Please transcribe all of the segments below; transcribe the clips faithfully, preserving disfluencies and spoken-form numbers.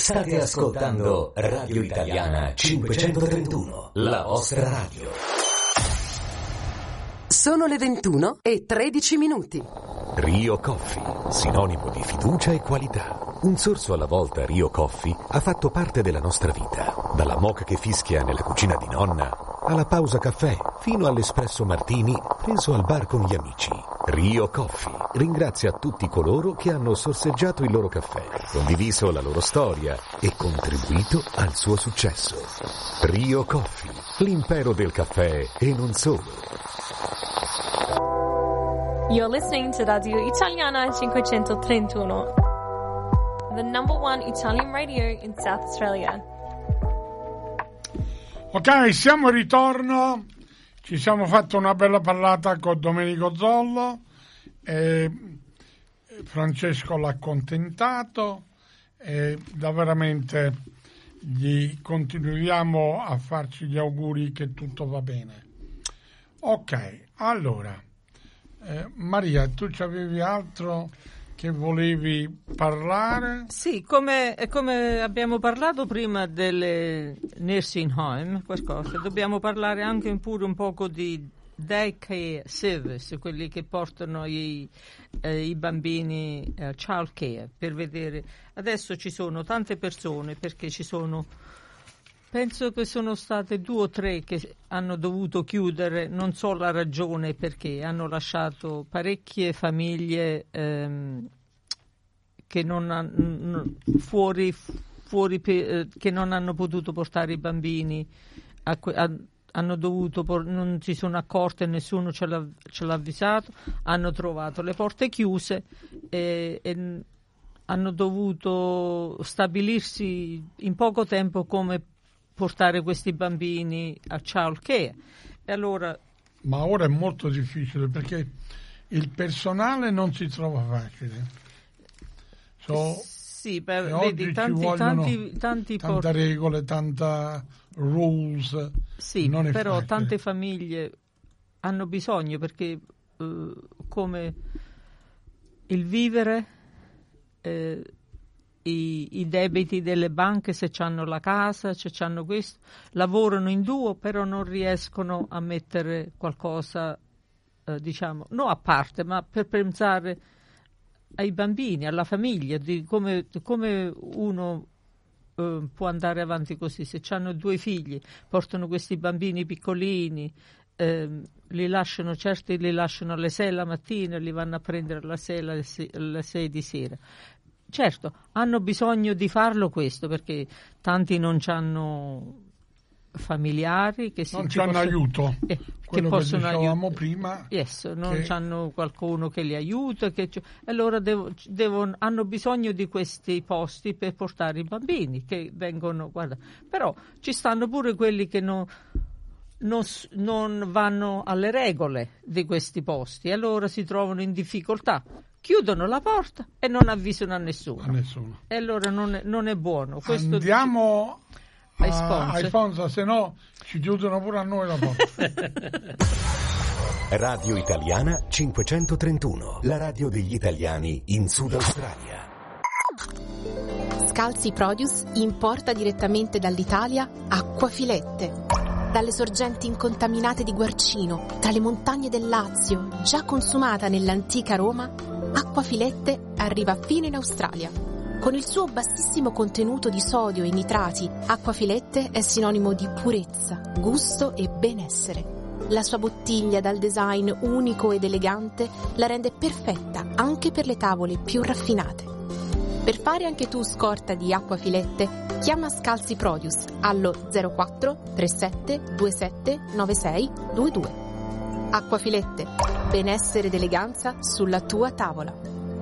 State ascoltando Radio Italiana cinquecentotrentuno, la vostra radio. Sono le ventuno e tredici minuti. Rio Coffee, sinonimo di fiducia e qualità. Un sorso alla volta Rio Coffee ha fatto parte della nostra vita. Dalla moka che fischia nella cucina di nonna, alla pausa caffè, fino all'espresso martini preso al bar con gli amici. Rio Coffee ringrazia tutti coloro che hanno sorseggiato il loro caffè, condiviso la loro storia e contribuito al suo successo. Rio Coffee, l'impero del caffè e non solo. You're listening to Radio Italiana cinquecentotrentuno, the number one Italian radio in South Australia. Ok, siamo in ritorno, ci siamo fatti una bella parlata con Domenico Zollo, e Francesco l'ha accontentato e da veramente gli continuiamo a farci gli auguri che tutto va bene. Ok, allora, eh, Maria, tu c'avevi altro che volevi parlare? Sì, come, come abbiamo parlato prima delle nursing home, qualcosa, dobbiamo parlare anche pure un poco di daycare service, quelli che portano i, eh, i bambini a uh, child care, per vedere. Adesso ci sono tante persone, perché ci sono, penso che sono state due o tre che hanno dovuto chiudere, non so la ragione perché, hanno lasciato parecchie famiglie ehm, che non hanno, fuori, fuori eh, che non hanno potuto portare i bambini, a, a, hanno dovuto, non si sono accorte, nessuno ce l'ha, ce l'ha avvisato, hanno trovato le porte chiuse e, e hanno dovuto stabilirsi in poco tempo come portare questi bambini a child care. E allora, ma ora è molto difficile perché il personale non si trova facile. So, sì, per, vedi, tanti, tanti, tanti tante port- regole, tanta rules. Sì, non è però facile. Tante famiglie hanno bisogno, perché uh, come il vivere, eh, I, i debiti delle banche, se hanno la casa, se hanno questo, lavorano in duo, però non riescono a mettere qualcosa, eh, diciamo, non a parte, ma per pensare ai bambini, alla famiglia, di come, come uno eh, può andare avanti così. Se hanno due figli, portano questi bambini piccolini, eh, li lasciano, certi li lasciano alle sei la mattina, li vanno a prendere alla sei, alle sei, alle sei di sera. Certo, hanno bisogno di farlo questo, perché tanti non hanno familiari che si, non ci hanno possono, aiuto, eh, quello che possono che dicevamo aiut- prima, yes, non che... hanno qualcuno che li aiuta, che c- allora devo, devo, hanno bisogno di questi posti per portare i bambini che vengono, guarda, però ci stanno pure quelli che non, non, non vanno alle regole di questi posti, allora si trovano in difficoltà. Chiudono la porta e non avvisano a nessuno. A nessuno. E allora non è, non è buono. Questo Andiamo dice, a, ai sponsor. ai sponsor, se no ci chiudono pure a noi la porta. Radio Italiana cinquecentotrentuno, la radio degli italiani in Sud Australia. Scalzi Produce importa direttamente dall'Italia acquafilette. Dalle sorgenti incontaminate di Guarcino, tra le montagne del Lazio, già consumata nell'antica Roma, Acquafilette arriva fino in Australia. Con il suo bassissimo contenuto di sodio e nitrati, Acquafilette è sinonimo di purezza, gusto e benessere. La sua bottiglia dal design unico ed elegante la rende perfetta anche per le tavole più raffinate. Per fare anche tu scorta di Acquafilette, chiama Scalzi Produce allo zero quattro trentasette ventisette novantasei ventidue. Acquafilette, benessere ed eleganza sulla tua tavola.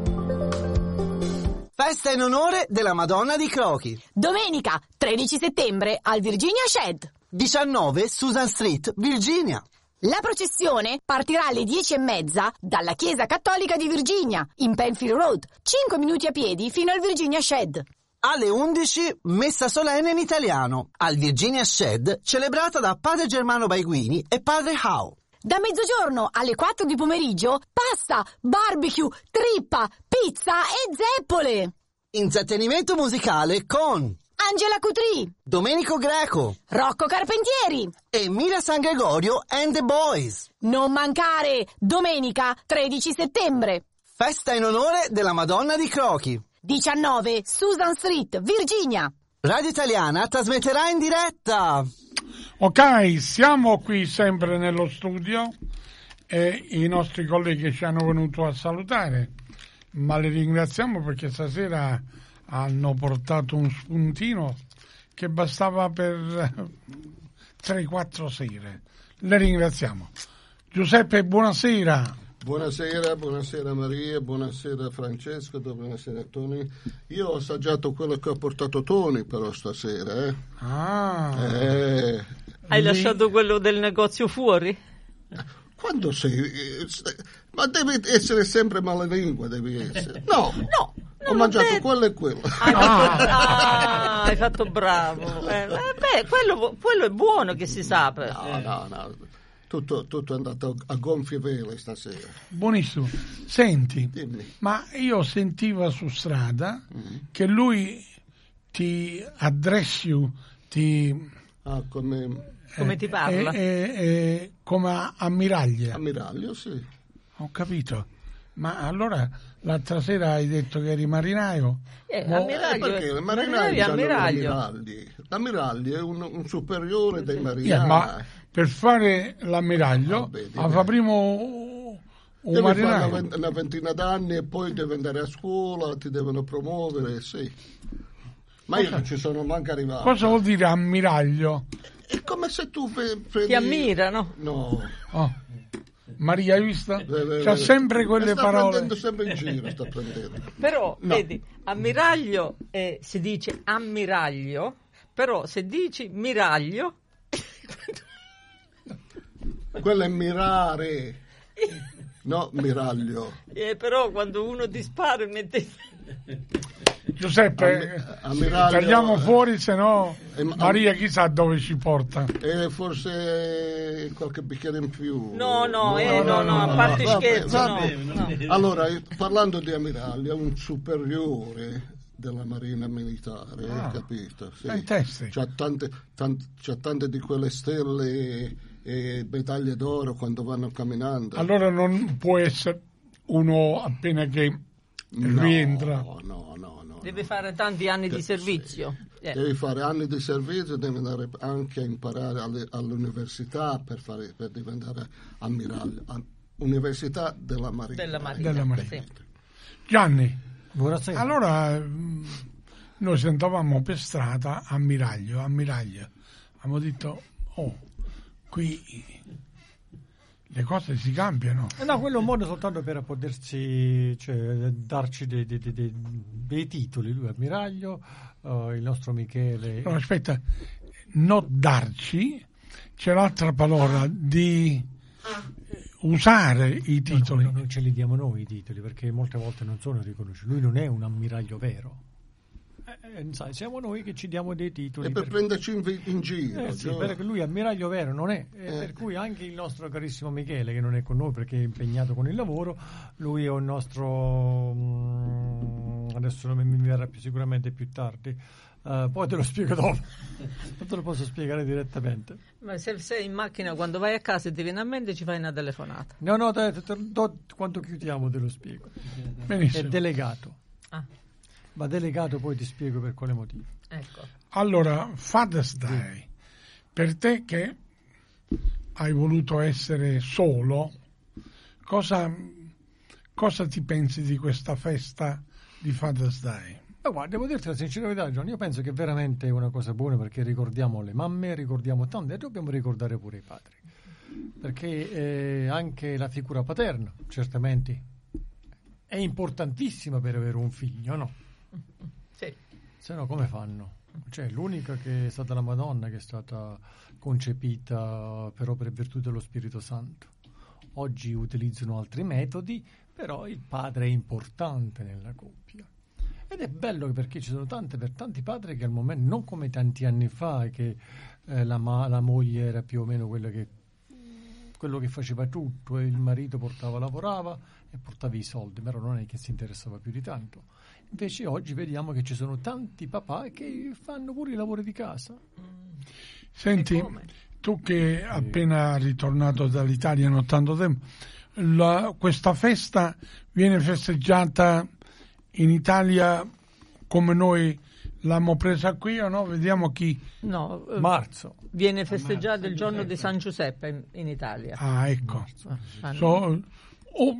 Festa in onore della Madonna di Crochi. Domenica tredici settembre al Virginia Shed. diciannove Susan Street, Virginia. La processione partirà alle dieci e mezza dalla Chiesa Cattolica di Virginia, in Penfield Road, cinque minuti a piedi fino al Virginia Shed. Alle undici, messa solenne in italiano, al Virginia Shed, celebrata da padre Germano Baiguini e padre Howe. Da mezzogiorno alle quattro di pomeriggio, pasta, barbecue, trippa, pizza e zeppole. Intrattenimento musicale con Angela Cutri, Domenico Greco Rocco Carpentieri e Mira San Gregorio and the Boys. Non mancare, domenica tredici settembre. Festa in onore della Madonna di Crochi. diciannove Susan Street, Virginia. Radio Italiana trasmetterà in diretta. Ok, siamo qui sempre nello studio e i nostri colleghi ci hanno venuto a salutare, ma li ringraziamo perché stasera hanno portato un spuntino che bastava per tre quattro sere. Le ringraziamo. Giuseppe, buonasera. Buonasera, buonasera Maria, buonasera Francesco, buonasera Tony. Io ho assaggiato quello che ha portato Tony però stasera. Eh. Ah. Eh, Hai lì... lasciato quello del negozio fuori? Quando sei... Ma devi essere sempre malalingua, devi essere. No, no. Ho mangiato detto. quello e quello. Hai fatto, ah, hai fatto bravo. Eh, beh, quello, quello è buono che si sa. Per. No, no, no. Tutto, tutto è andato a gonfie vele stasera. Buonissimo. Senti, Dimmi. ma io sentivo su strada mm. che lui ti addressi, ti... Ah, come... Come ti parla? Eh, eh, eh, come ammiraglia. Ammiraglio, sì. Ho capito. Ma allora l'altra sera hai detto che eri marinaio? Eh, Mo... ammiraglio, eh, perché i marinai hanno l'ammiragli. L'ammiragli è un, un superiore dei marinai. Yeah, ma per fare l'ammiraglio, Vabbè, fa prima un devi marinaio. fare una, una ventina d'anni e poi devi andare a scuola, ti devono promuovere, sì. Ma cosa, io non ci sono manco arrivato. Cosa vuol dire ammiraglio? È come se tu prendi... Ti ammirano? No. Oh. Maria, hai visto? Eh, eh, C'ha sempre quelle sta parole. Sta prendendo sempre in giro, sta prendendo. Però, no. vedi, ammiraglio eh, si dice ammiraglio, però se dici miraglio... Quello è mirare, no miraglio. Eh, però quando uno ti spara mette... Giuseppe, ammiraglio, tagliamo fuori, se no eh, Maria chissà dove ci porta. E forse qualche bicchiere in più. No, no, no, eh, no, no, no, a parte no, scherzo, vabbè, no, vabbè. no. Allora, parlando di ammiraglio, è un superiore della Marina Militare, ah, hai capito? Sì. C'ha tante, tante, c'ha tante di quelle stelle e medaglie d'oro quando vanno camminando. Allora non può essere uno appena che no, rientra. No, no, no. Deve no. fare tanti anni De- di servizio. Sì. Eh. Devi fare anni di servizio, devi andare anche a imparare alle, all'università per, fare, per diventare ammiraglio. Università della Marina. Della Marina. Della Marina. Sì. Gianni, buonasera. Allora noi sentavamo per strada ammiraglio, ammiraglio. Abbiamo detto, oh, qui le cose si cambiano. Eh no, quello è un modo soltanto per potersi, cioè, darci dei, dei, dei, dei titoli. Lui è ammiraglio, uh, il nostro Michele. No, aspetta, non darci, c'è l'altra parola di usare i titoli. No, no, non ce li diamo noi i titoli, perché molte volte non sono riconosciuti. Lui non è un ammiraglio vero. Eh, sai, siamo noi che ci diamo dei titoli e per, per... prenderci in, in giro, eh, sì, cioè... perché lui ammiraglio vero non è, eh, eh. per cui anche il nostro carissimo Michele, che non è con noi perché è impegnato con il lavoro, lui è un nostro mm, adesso non mi verrà più sicuramente più tardi, uh, poi te lo spiego dopo. Non te lo posso spiegare direttamente. Ma se sei in macchina, quando vai a casa e ti viene a mente, ci fai una telefonata. No, no, te, te, te, te, quando chiudiamo te lo spiego. Benissimo. È delegato. Ah. Ma delegato poi ti spiego per quale motivo. Ecco. Allora, Father's Day, per te che hai voluto essere solo, cosa, cosa ti pensi di questa festa di Father's Day? Ma guarda, devo dirti la sincerità, John, io penso che veramente è una cosa buona, perché ricordiamo le mamme, ricordiamo tante, e dobbiamo ricordare pure i padri, perché eh, anche la figura paterna, certamente, è importantissima per avere un figlio, no? Sì. Se no come fanno? Cioè, l'unica che è stata la Madonna, che è stata concepita per opera e virtù dello Spirito Santo. Oggi utilizzano altri metodi, però il padre è importante nella coppia. Ed è bello perché ci sono tante, per tanti padri che al momento, non come tanti anni fa, che eh, la, ma, la moglie era più o meno quella che quello che faceva tutto, e il marito portava, lavorava e portava i soldi, però non è che si interessava più di tanto. Invece oggi vediamo che ci sono tanti papà che fanno pure i lavori di casa. Senti, tu che appena ritornato dall'Italia non tanto tempo, la, questa festa viene festeggiata in Italia come noi l'abbiamo presa qui o no? Vediamo chi. No, eh, marzo. Viene festeggiato il giorno di San Giuseppe in, in Italia. Ah, ecco. Ah, so, oh,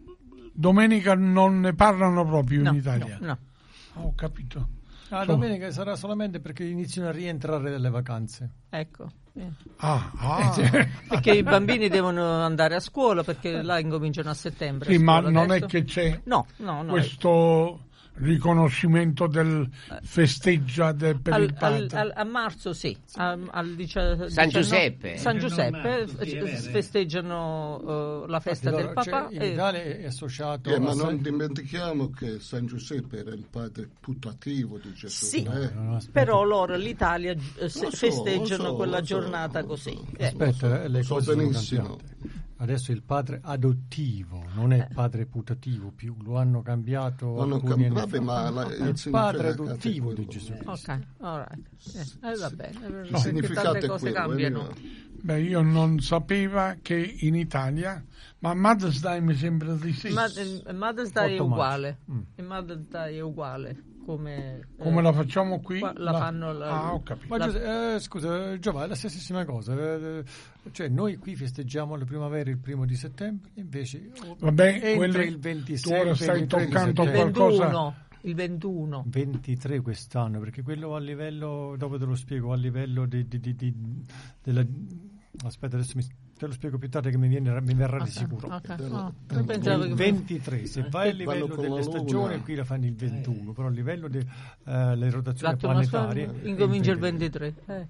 domenica non ne parlano proprio no, in Italia? No, no. Oh, ho capito. La so, domenica sarà solamente perché iniziano a rientrare dalle vacanze. Ecco. Eh. Ah, ah. Perché i bambini devono andare a scuola, perché là incominciano a settembre. Sì, a ma scuola non adesso. è che c'è no, no, no, questo riconoscimento del festeggia del, per al, il padre. al, al, a marzo sì, al, al dici, San Giuseppe. San Giuseppe festeggiano uh, la festa allora, del papà. Cioè, in e... Italia è associato eh, a ma San... non dimentichiamo che San Giuseppe era il padre putativo di Gesù. Sì, eh? no, no, però loro l'Italia eh, so, festeggiano so, quella so, giornata so, così. so, eh. Aspetta, eh, le so cose benissimo. sono cambiate. Adesso è il padre adottivo, non è il padre putativo più, lo hanno cambiato Hanno alcuni cam- anni vabbè, fa. ma la- È il il padre adottivo di quello. Gesù. Ok, all right. Eh, eh, va bene. Il significato tante è cose quello, cambiano. eh, Beh, io non sapevo che in Italia, ma Mother's Day mi sembra di sì. Ma il Mother's Day è otto uguale. Mm. Il Mother's Day è uguale. Come, Come eh, la facciamo qui? qua la La- fanno la, Ah, ho capito. Ma la- Giuse- eh, scusa, Giovanni, è la stessissima cosa. eh, Cioè, noi qui festeggiamo la primavera il primo di settembre, invece Vabbè, entra quello- il tu ventisei, ora stai ventitré di toccando settembre. qualcosa. ventuno. Il ventuno. ventitré quest'anno, perché quello a livello, dopo te lo spiego, a livello di, di, di, di- della... Aspetta, adesso mi, te lo spiego più tardi che mi, viene, mi verrà di Ok, sicuro. ok. Però- No, io pensavo Il che- ventitré, se vai a Vanno livello con la delle luna. stagioni, qui la fanno il ventuno, però a livello delle rotazioni l'atmosfera planetarie incomincia il ventitré. Eh.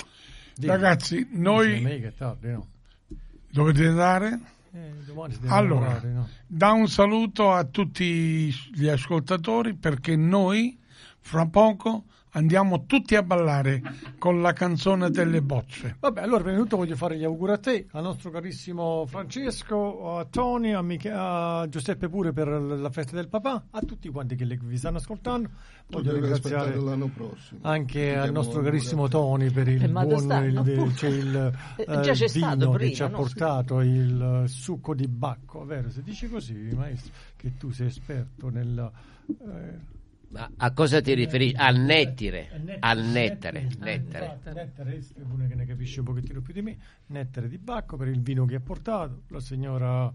Dico, Ragazzi, dice noi me che è tardi, no? dovete andare? Eh, domani si deve Allora, lavorare, no? da un saluto a tutti gli ascoltatori, perché noi fra poco andiamo tutti a ballare con la canzone delle bocce. Vabbè, allora prima di tutto voglio fare gli auguri a te, al nostro carissimo Francesco, a Tony, a, Mich- a Giuseppe pure per la festa del papà, a tutti quanti che le- vi stanno ascoltando. Voglio Deve ringraziare aspettare l'anno prossimo. anche Ti al diamo nostro auguri carissimo a te. Tony per il Eh, ma buon sta- il, no, appunto. c'è il Eh, eh, già c'è stato vino che prima, ci ha no? portato, il succo di bacco, vero? Se dici così, maestro, che tu sei esperto nel... eh, Ma a cosa ti riferisci? Al nettare, nettare, al nettare, nettare, nettare. infatti, nettare, è uno che ne capisce un pochettino più di me, nettare di bacco per il vino che ha portato, la signora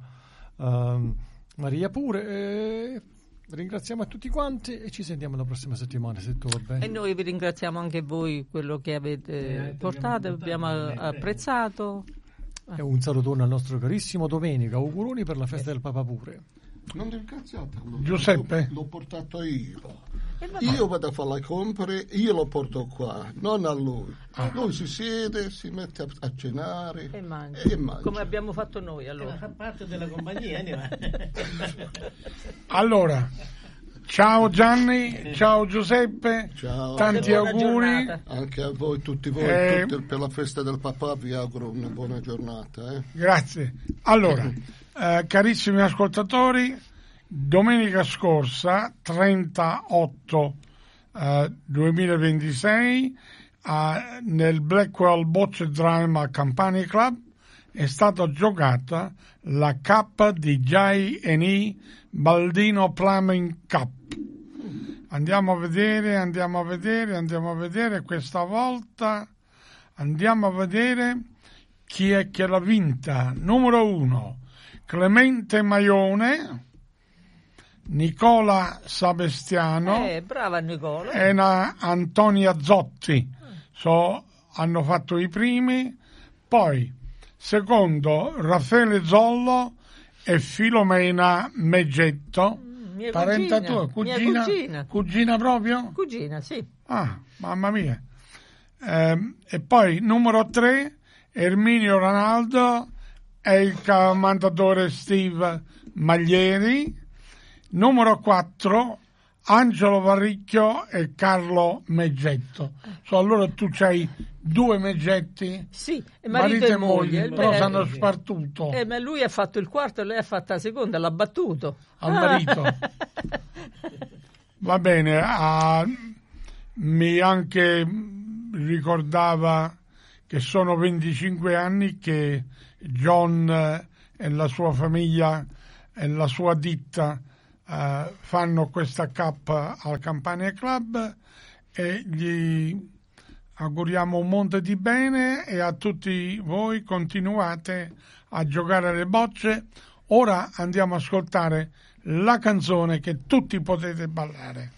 ehm, Maria pure. eh, ringraziamo a tutti quanti e ci sentiamo la prossima settimana, se tutto va bene. E noi vi ringraziamo anche voi quello che avete Eh, portato, abbiamo apprezzato. E un salutone al nostro carissimo Domenica, auguroni per la festa del Papa pure. Non ringraziatelo. Giuseppe? L'ho, l'ho portato io. E vabbè. Io vado a fare le compere, io lo porto qua, non a lui. Ah. Lui si siede, si mette a, a cenare E mangia. e mangia. Come abbiamo fatto noi allora. Fa parte della compagnia, anima. Allora, ciao Gianni, ciao Giuseppe, Ciao. tanti Buona auguri. giornata. Anche a voi, tutti voi, Eh, tutti per la festa del papà vi auguro una buona giornata. Eh. Grazie. Allora, eh, carissimi ascoltatori, domenica scorsa, trentotto eh, duemilaventisei, eh, nel Blackwell Bocce Drama Company Club è stata giocata la K di J and E Baldino Plumbing Cup. Andiamo a vedere, andiamo a vedere, andiamo a vedere, questa volta andiamo a vedere chi è che l'ha vinta. Numero uno, Clemente Maione, Nicola Sabestiano Eh, brava Nicola. e na- Antonia Zotti. So, hanno fatto i primi. Poi, secondo, Raffaele Zollo e Filomena Meggetto. Mia Parenta cugina, tua, mia cugina, cugina. cugina proprio? Cugina, sì. Ah, mamma mia. Ehm, e poi numero tre, Erminio Ronaldo e il commentatore Steve Maglieri. Numero quattro, Angelo Varricchio e Carlo Meggetto. So, allora tu c'hai due meggetti, sì, marito, marito e moglie, però beh, si hanno spartuto. Eh, ma lui ha fatto il quarto e lei ha fatto la seconda, l'ha battuto. Al marito. Va bene, ah, mi anche ricordava che sono venticinque anni che John e la sua famiglia e la sua ditta uh, fanno questa cappa al Campania Club, e gli auguriamo un monte di bene, e a tutti voi continuate a giocare alle bocce. Ora andiamo a ascoltare la canzone che tutti potete ballare.